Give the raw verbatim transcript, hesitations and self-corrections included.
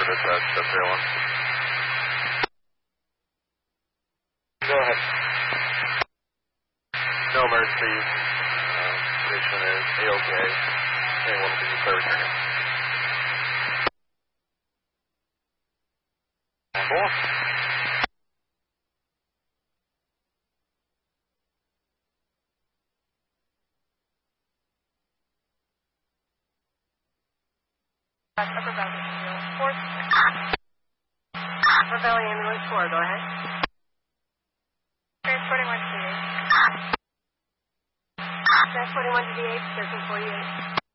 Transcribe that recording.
dispatch, that's zero one. Go ahead. No emergencies. Uh, condition is A-OK. Anyone can declare returning. Cool. Upper Valley Ambulance four. Upper Valley Ambulance four, go ahead. Transporting one to the eight. Transporting one to the eight, thirteen forty-eight.